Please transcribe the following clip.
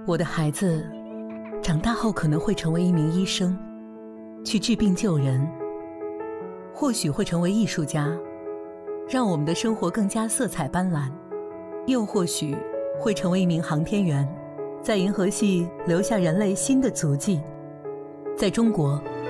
我的孩子长大后可能会成为一名医生，去治病救人，或许会成为艺术家，让我们的生活更加色彩斑斓，又或许会成为一名航天员，在银河系留下人类新的足迹。在中国，